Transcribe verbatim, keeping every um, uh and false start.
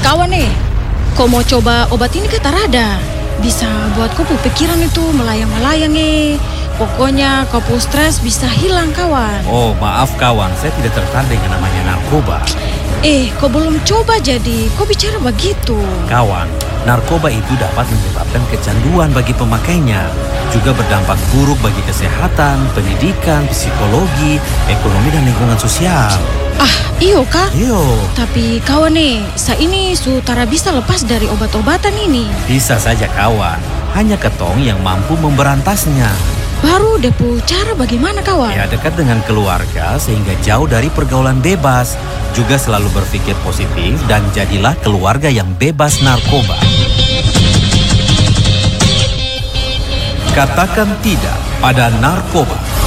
kawan nih, kau mau coba obat ini kata Rada? Bisa buat kau pu pikiran itu melayang-melayang eh. Pokoknya kau pu stres bisa hilang kawan. Oh, maaf kawan, saya tidak tertarik dengan namanya narkoba. Eh, kau belum coba jadi, kau bicara begitu. Kawan, narkoba itu dapat menyebabkan kecanduan bagi pemakainya. Juga berdampak buruk bagi kesehatan, pendidikan, psikologi, ekonomi, dan lingkungan sosial. Ah, iyo kah? Iyo. Tapi kawan nih, saya ini sutara bisa lepas dari obat-obatan ini. Bisa saja kawan, hanya ketong yang mampu memberantasnya. Baru depu cara bagaimana kawan? Ya, dekat dengan keluarga sehingga jauh dari pergaulan bebas. Juga selalu berpikir positif dan jadilah keluarga yang bebas narkoba. Katakan tidak pada narkoba.